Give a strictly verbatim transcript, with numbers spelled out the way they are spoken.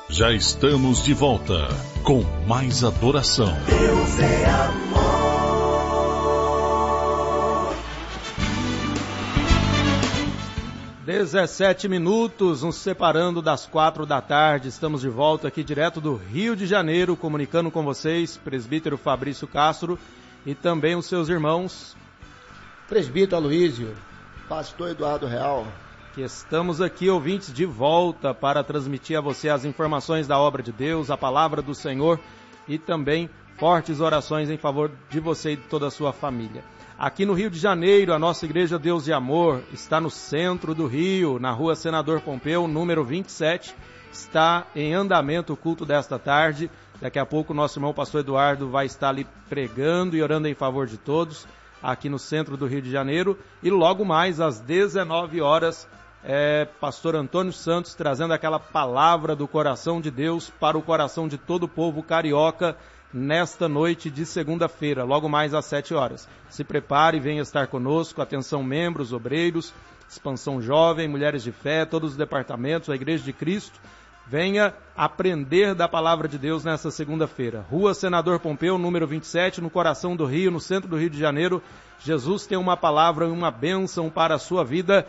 Já estamos de volta com mais adoração. Deus é amor. dezessete minutos, nos separando das quatro da tarde. Estamos de volta aqui direto do Rio de Janeiro, comunicando com vocês, presbítero Fabrício Castro e também os seus irmãos. Presbítero Aloísio, pastor Eduardo Real. Que estamos aqui, ouvintes, de volta para transmitir a você as informações da obra de Deus, a palavra do Senhor e também fortes orações em favor de você e de toda a sua família. Aqui no Rio de Janeiro, a nossa Igreja Deus de Amor está no centro do Rio, na rua Senador Pompeu, número vinte e sete. Está em andamento o culto desta tarde. Daqui a pouco o nosso irmão pastor Eduardo vai estar ali pregando e orando em favor de todos, aqui no centro do Rio de Janeiro. E logo mais, às dezenove horas, é, pastor Antônio Santos trazendo aquela palavra do coração de Deus para o coração de todo o povo carioca, nesta noite de segunda-feira, logo mais às sete horas. Se prepare e venha estar conosco. Atenção, membros, obreiros, Expansão Jovem, Mulheres de Fé, todos os departamentos, a Igreja de Cristo. Venha aprender da palavra de Deus nessa segunda-feira. Rua Senador Pompeu, número vinte e sete, no coração do Rio, no centro do Rio de Janeiro. Jesus tem uma palavra e uma bênção para a sua vida.